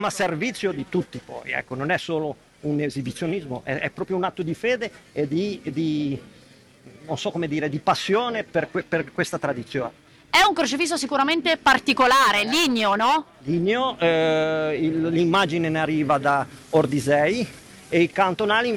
a servizio di tutti poi, ecco, non è solo un esibizionismo, è proprio un atto di fede e non so come dire, di passione per questa tradizione. È un crocifisso sicuramente particolare, ligneo, no? Ligneo, l'immagine ne arriva da Ordisei e i cantonali